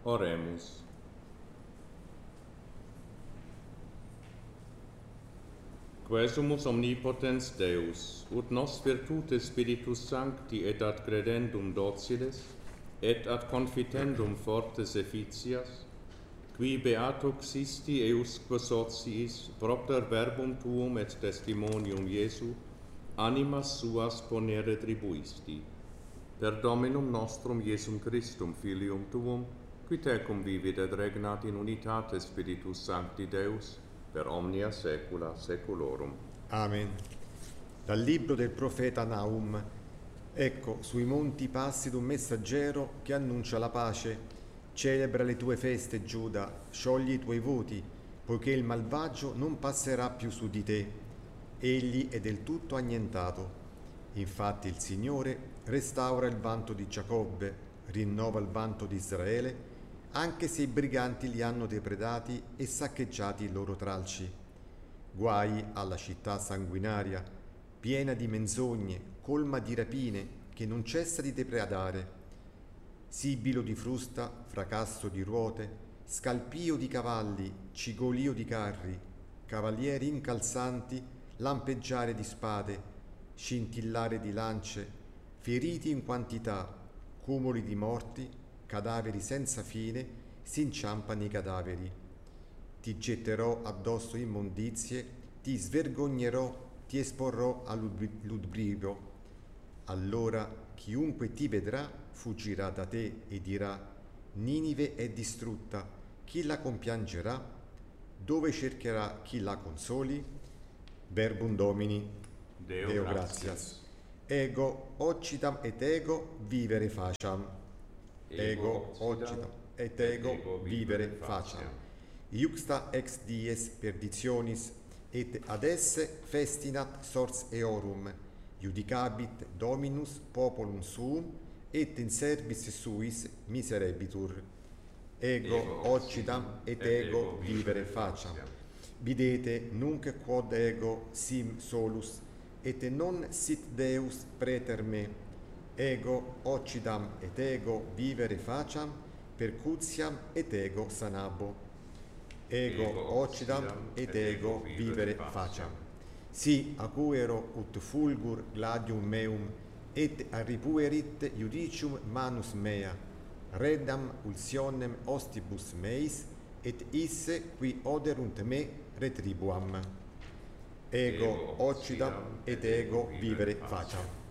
Oremus. Quesumus omnipotens Deus, ut nos virtutes Spiritus Sancti et ad credendum dociles, et ad confitendum fortes efficias, qui beato existi eusque sociis propter verbum tuum et testimonium Iesu, animas suas ponere tribuisti. Per Dominum nostrum Iesum Christum, Filium tuum, qui tecum vivit et regnat in unitate Spiritus Sancti Deus, per omnia saecula saeculorum. Amen. Dal libro del profeta Nahum. Ecco, sui monti passi d'un messaggero che annuncia la pace. Celebra le tue feste, Giuda, sciogli i tuoi voti, poiché il malvagio non passerà più su di te. Egli è del tutto annientato. Infatti il Signore restaura il vanto di Giacobbe, rinnova il vanto di Israele, anche se i briganti li hanno depredati e saccheggiati i loro tralci. Guai alla città sanguinaria, piena di menzogne, colma di rapine, che non cessa di depredare. Sibilo di frusta, fracasso di ruote, scalpio di cavalli, cigolio di carri, cavalieri incalzanti, lampeggiare di spade, scintillare di lance, feriti in quantità, cumuli di morti, cadaveri senza fine, si inciampano i cadaveri. Ti getterò addosso immondizie, ti svergognerò, ti esporrò a ludibrio. Allora chiunque ti vedrà fuggirà da te e dirà: Ninive è distrutta, chi la compiangerà? Dove cercherà chi la consoli? Verbum Domini. Deo gratias. Ego occitam et ego vivere faciam. Ego occitam et ego vivere faciam. Iuxta ex dies perditionis et ad esse festinat sors eorum, iudicabit Dominus populum suum et in service suis miserebitur. Ego occitam et ego vivere faciam. Videte nunc quod ego sim solus et non sit Deus preter me. Ego occidam et ego vivere faciam, percutiam et ego sanabo. Ego occidam et ego vivere faciam. Si acuero ut fulgur gladium meum, et arripuerit judicium manus mea, reddam ulsionem ostibus meis, et isse qui oderunt me retribuam. Ego occidam et ego vivere faciam.